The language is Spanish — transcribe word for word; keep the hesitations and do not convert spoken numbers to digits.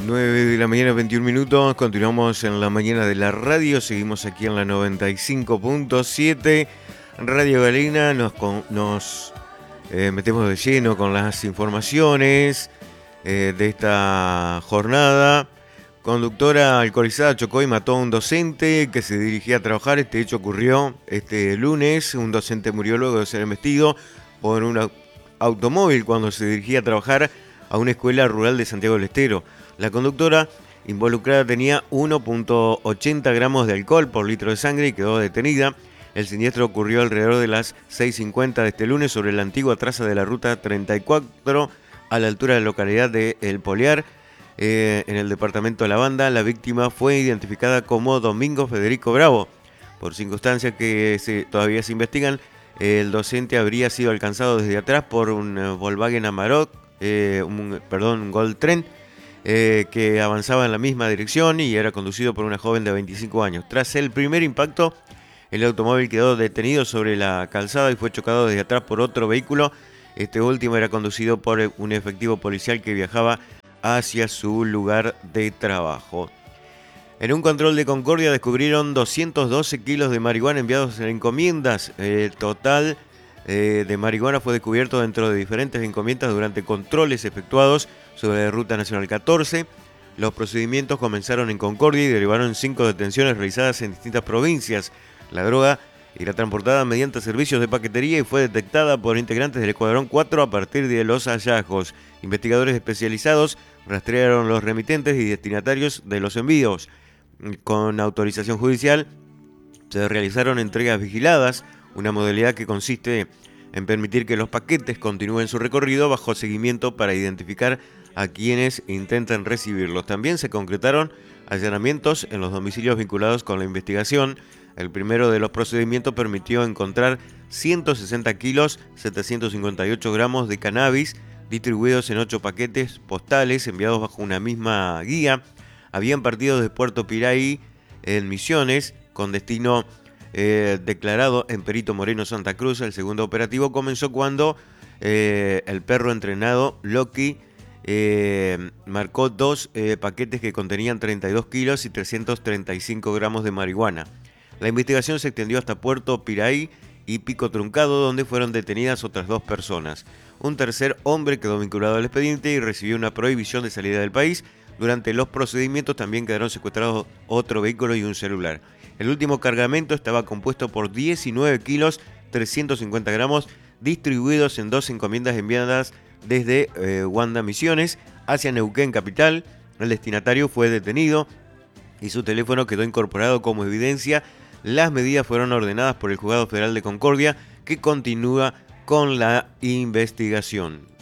nueve de la mañana, veintiún minutos. Continuamos en la mañana de la radio. Seguimos aquí en la noventa y cinco punto siete. Radio Galena. Nos, con, nos eh, metemos de lleno con las informaciones eh, de esta jornada. Conductora alcoholizada chocó y mató a un docente que se dirigía a trabajar. Este hecho ocurrió este lunes. Un docente murió luego de ser embestido por un automóvil cuando se dirigía a trabajar a una escuela rural de Santiago del Estero. La conductora involucrada tenía uno punto ochenta gramos de alcohol por litro de sangre y quedó detenida. El siniestro ocurrió alrededor de las seis cincuenta de este lunes sobre la antigua traza de la ruta treinta y cuatro a la altura de la localidad de El Poliar, eh, en el departamento de La Banda. La víctima fue identificada como Domingo Federico Bravo. Por circunstancias que se, todavía se investigan, el docente habría sido alcanzado desde atrás por un uh, Volkswagen Amarok, eh, un, perdón, un Gold Tren, Eh, que avanzaba en la misma dirección y era conducido por una joven de veinticinco años. Tras el primer impacto, el automóvil quedó detenido sobre la calzada y fue chocado desde atrás por otro vehículo. Este último era conducido por un efectivo policial que viajaba hacia su lugar de trabajo. En un control de Concordia descubrieron doscientos doce kilos de marihuana enviados en encomiendas. El total eh, de marihuana fue descubierto dentro de diferentes encomiendas durante controles efectuados sobre la Ruta Nacional catorce. Los procedimientos comenzaron en Concordia y derivaron en cinco detenciones realizadas en distintas provincias. La droga era transportada mediante servicios de paquetería y fue detectada por integrantes del Escuadrón cuatro a partir de los hallazgos. Investigadores especializados rastrearon los remitentes y destinatarios de los envíos. Con autorización judicial se realizaron entregas vigiladas, una modalidad que consiste en permitir que los paquetes continúen su recorrido bajo seguimiento para identificar a quienes intentan recibirlos. También se concretaron allanamientos en los domicilios vinculados con la investigación. El primero de los procedimientos permitió encontrar ciento sesenta kilos, setecientos cincuenta y ocho gramos de cannabis distribuidos en ocho paquetes postales enviados bajo una misma guía. Habían partido de Puerto Piraí en Misiones con destino eh, declarado en Perito Moreno, Santa Cruz. El segundo operativo comenzó cuando eh, el perro entrenado Loki Eh, marcó dos eh, paquetes que contenían treinta y dos kilos y trescientos treinta y cinco gramos de marihuana. La investigación se extendió hasta Puerto Piraí y Pico Truncado, donde fueron detenidas otras dos personas. Un tercer hombre quedó vinculado al expediente y recibió una prohibición de salida del país. Durante los procedimientos también quedaron secuestrados otro vehículo y un celular. El último cargamento estaba compuesto por diecinueve kilos, trescientos cincuenta gramos, distribuidos en dos encomiendas enviadas desde eh, Wanda Misiones hacia Neuquén Capital. El destinatario fue detenido y su teléfono quedó incorporado como evidencia. Las medidas fueron ordenadas por el Juzgado Federal de Concordia, que continúa con la investigación.